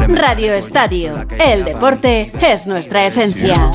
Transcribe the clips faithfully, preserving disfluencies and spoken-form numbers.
Radio Estadio. El deporte es nuestra esencia.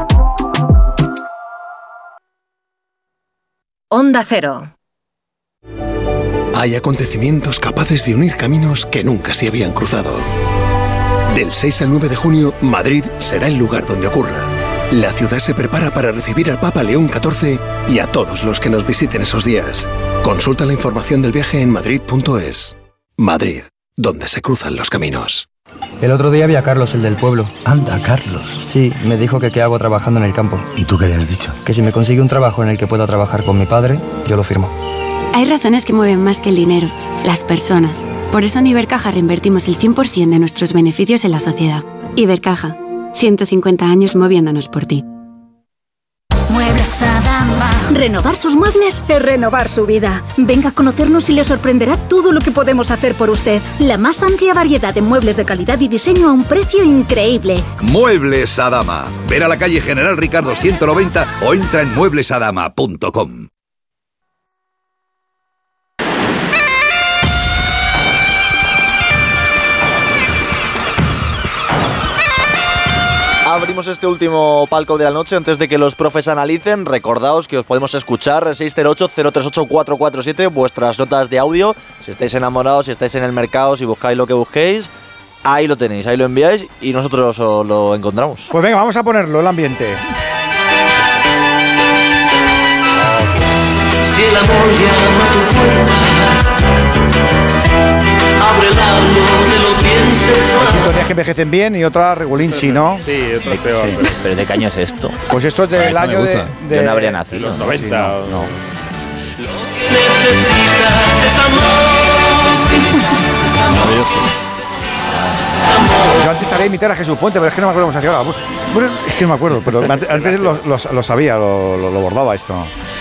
Onda Cero. Hay acontecimientos capaces de unir caminos que nunca se habían cruzado. Del seis al nueve de junio, Madrid será el lugar donde ocurra. La ciudad se prepara para recibir al Papa León catorce y a todos los que nos visiten esos días. Consulta la información del viaje en madrid punto es. Madrid, donde se cruzan los caminos. El otro día vi a Carlos, el del pueblo. Anda, Carlos. Sí, me dijo que qué hago trabajando en el campo. ¿Y tú qué le has dicho? Que si me consigue un trabajo en el que pueda trabajar con mi padre, yo lo firmo. Hay razones que mueven más que el dinero, las personas. Por eso en Ibercaja reinvertimos el cien por ciento de nuestros beneficios en la sociedad. Ibercaja, ciento cincuenta años moviéndonos por ti. Muebles Adama. Renovar sus muebles es renovar su vida. Venga a conocernos y le sorprenderá todo lo que podemos hacer por usted. La más amplia variedad de muebles de calidad y diseño a un precio increíble. Muebles Adama. Ven a la calle General Ricardo ciento noventa o entra en muebles adama punto com. Abrimos este último palco de la noche antes de que los profes analicen. Recordaos que os podemos escuchar seis cero ocho, cero tres ocho, cuatro cuatro siete, vuestras notas de audio. Si estáis enamorados, si estáis en el mercado, si buscáis lo que busquéis, ahí lo tenéis, ahí lo enviáis y nosotros os lo encontramos. Pues venga, vamos a ponerlo, el ambiente. Si el amor llama a tu puerta, ábrela, no te lo pienses más. Hay sintonías que envejecen bien y otras regulinchi, ¿no? Sí, esto es peor. Sí. Pero, ¿Pero de qué año es esto? Pues esto es del año de, de... Yo no habría nacido. Los noventa. Sí, no, no. Lo que necesitas es amor. Es amor. Yo antes sabía imitar a Jesús Puente, pero es que no me acuerdo cómo se hacía ahora. Bueno, es que no me acuerdo, pero antes, antes lo, lo, lo sabía, lo, lo, lo bordaba esto.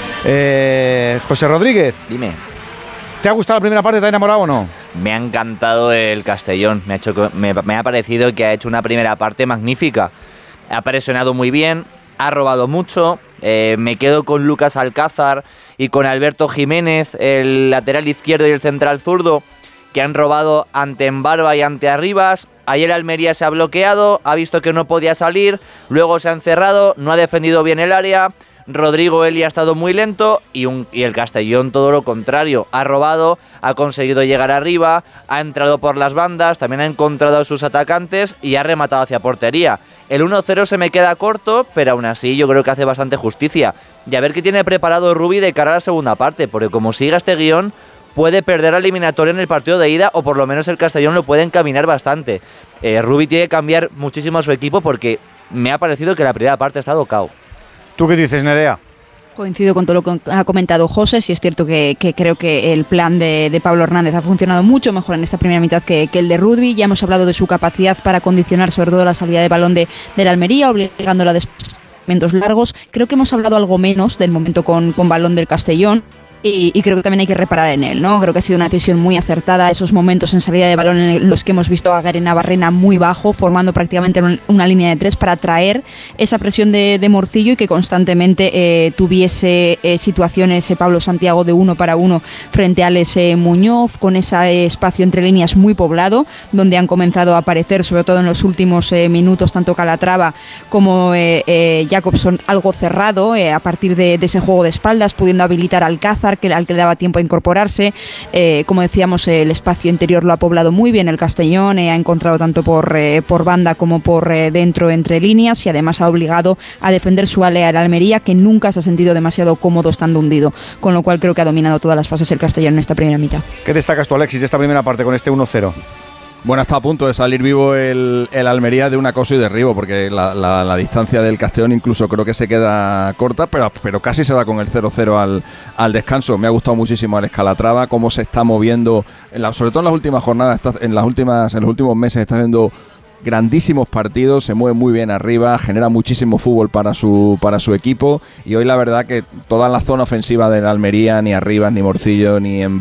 Eh, José Rodríguez. Dime. ¿Te ha gustado la primera parte? ¿Te ha enamorado o no? Me ha encantado el Castellón. Me ha, hecho, me, me ha parecido que ha hecho una primera parte magnífica. Ha presionado muy bien, ha robado mucho. Eh, me quedo con Lucas Alcázar y con Alberto Jiménez, el lateral izquierdo y el central zurdo, que han robado ante Embarba y ante Arribas. Ayer Almería se ha bloqueado, ha visto que no podía salir, luego se ha encerrado, no ha defendido bien el área. Rodrigo Eli ha estado muy lento y, un, y el Castellón todo lo contrario. Ha robado, ha conseguido llegar arriba, ha entrado por las bandas, también ha encontrado a sus atacantes y ha rematado hacia portería. El uno cero se me queda corto, pero aún así yo creo que hace bastante justicia. Y a ver qué tiene preparado Rubi de cara a la segunda parte, porque como siga este guión, puede perder la eliminatoria en el partido de ida o por lo menos el Castellón lo puede encaminar bastante. Eh, Rubi tiene que cambiar muchísimo a su equipo porque me ha parecido que la primera parte ha estado cao. ¿Tú qué dices, Nerea? Coincido con todo lo que ha comentado José, sí es cierto que, que creo que el plan de, de Pablo Hernández ha funcionado mucho mejor en esta primera mitad que, que el de Rubi. Ya hemos hablado de su capacidad para condicionar sobre todo la salida de balón de, de la Almería, obligándola a desplazamientos largos. Creo que hemos hablado algo menos del momento con, con balón del Castellón. Y, y creo que también hay que reparar en él, ¿no? Creo que ha sido una decisión muy acertada, esos momentos en salida de balón en los que hemos visto a Gary Navarrena muy bajo, formando prácticamente una línea de tres para atraer esa presión de, de Morcillo y que constantemente eh, tuviese eh, situaciones eh, Pablo Santiago de uno para uno frente a Alex eh, Muñoz, con ese eh, espacio entre líneas muy poblado, donde han comenzado a aparecer, sobre todo en los últimos eh, minutos, tanto Calatrava como eh, eh, Jacobson algo cerrado, eh, a partir de, de ese juego de espaldas, pudiendo habilitar al Alcázar, que, al que le daba tiempo a incorporarse. Eh, como decíamos, eh, el espacio interior lo ha poblado muy bien el Castellón, eh, ha encontrado tanto por, eh, por banda como por eh, dentro entre líneas y además ha obligado a defender su alea al Almería, que nunca se ha sentido demasiado cómodo estando hundido, con lo cual creo que ha dominado todas las fases el Castellón en esta primera mitad. ¿Qué destacas tú, Alexis, de esta primera parte con este uno cero? Bueno, está a punto de salir vivo el, el Almería de un acoso y derribo, porque la, la, la distancia del Castellón incluso creo que se queda corta, pero, pero casi se va con el cero cero al, al descanso. Me ha gustado muchísimo el Calatrava, cómo se está moviendo, en la, sobre todo en las últimas jornadas, está, en, las últimas, en los últimos meses está haciendo grandísimos partidos, se mueve muy bien arriba, genera muchísimo fútbol para su para su equipo y hoy la verdad que toda la zona ofensiva del Almería, ni Arribas, ni Morcillo, ni en